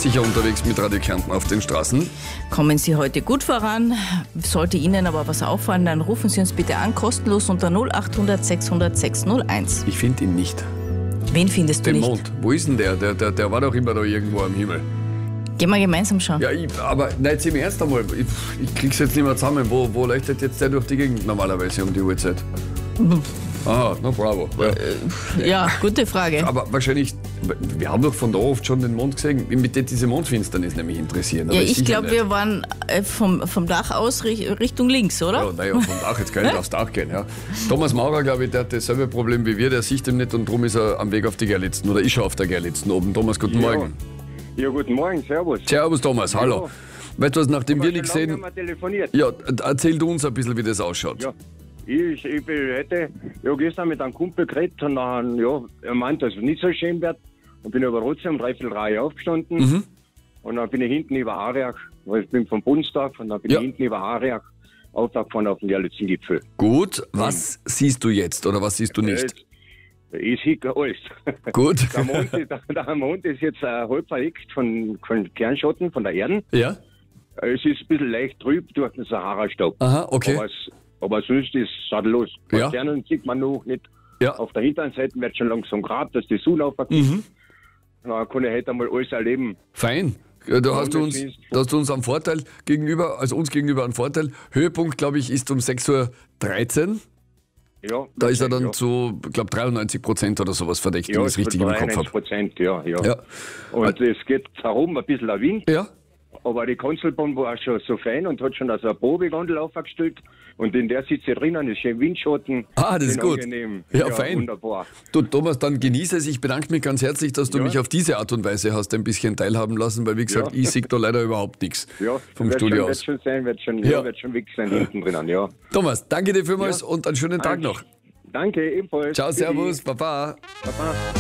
sicher unterwegs mit Radio Kärnten auf den Straßen. Kommen Sie heute gut voran. Sollte Ihnen aber was auffallen, dann rufen Sie uns bitte an, kostenlos unter 0800 600 601. Ich finde ihn nicht. Wen findest du Den nicht? Mond. Wo ist denn der? Der war doch immer da irgendwo am Himmel. Gehen wir gemeinsam schauen. Ja, aber nein, jetzt im Ernst einmal. Ich krieg's jetzt nicht mehr zusammen. Wo leuchtet jetzt der durch die Gegend normalerweise um die Uhrzeit? Ah, na bravo. Ja, gute Frage. Aber wahrscheinlich, wir haben doch von da oft schon den Mond gesehen. Mich würde diese Mondfinsternis nämlich interessieren. Ja, aber ich sicher glaube, nicht. wir waren vom Dach aus Richtung links, oder? Ja, naja, vom Dach, jetzt kann ich aufs Dach gehen. Ja. Thomas Maurer, glaube ich, der hat dasselbe Problem wie wir, der sieht ihm nicht und darum ist er am Weg auf die Gerlitzen oder ist schon auf der Gerlitzen oben. Thomas, guten Morgen. Ja, guten Morgen, servus. Servus Thomas, hallo. Weißt du was, nachdem wir nichts sehen, Haben wir telefoniert. ja, erzähl du uns ein bisschen, wie das ausschaut. Ja. Ich hätte gestern mit einem Kumpel geredet und dann, er meint, dass es nicht so schön wird. Und bin aber trotzdem 3/4 Reihe aufgestanden. Und dann bin ich hinten über Ariach, weil ich bin vom Bundestag, und dann bin ich hinten über Ariach aufgefahren auf den Gerlitzengipfel. Gut, was siehst du jetzt oder was siehst du nicht? Ich sehe alles. Gut. Der Mond ist jetzt halb verdeckt von Kernschatten, von der Erde. Ja? Es ist ein bisschen leicht trüb durch den Sahara-Staub. Aha, okay. Aber sonst ist es tadellos. Ja. Sternen sieht man noch nicht. Ja. Auf der hinteren Seite wird schon langsam grad, dass die Sonne aufgeht. Dann kann ich heute einmal alles erleben. Fein. Ja, da hast du uns einen Vorteil gegenüber, also uns gegenüber einen Vorteil. Höhepunkt, glaube ich, ist um 6:13 Uhr. Ja, Da ist er dann zu, ich glaube, 93% oder sowas verdeckt, wenn ja, ich es richtig im Kopf habe. 93%, ja. Ja. Und es geht herum ein bisschen ein Wind. Ja? Aber die Kanzelbahn war auch schon so fein und hat schon also eine Probegondel aufgestellt. Und in der sitze ich drinnen, ist schön Windschatten. Ah, das ist schön gut. Angenehm. Ja, fein. Wunderbar. Du, Thomas, dann genieße es. Ich bedanke mich ganz herzlich, dass du mich auf diese Art und Weise hast ein bisschen teilhaben lassen, weil, wie gesagt, ich sehe da leider überhaupt nichts vom Studio aus. Wird schon weg sein hinten drinnen, ja. Thomas, danke dir vielmals und einen schönen Tag noch. Danke, ebenfalls. Ciao, servus, baba. Baba.